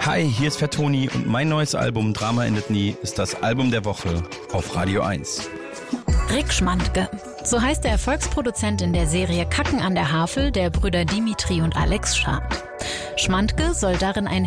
Hi, hier ist Fettoni und mein neues Album Drama endet nie ist das Album der Woche auf Radio 1. Rick Schmandke. So heißt der Erfolgsproduzent in der Serie Kacken an der Havel der Brüder Dimitri und Alex Schad. Schmandke soll darin ein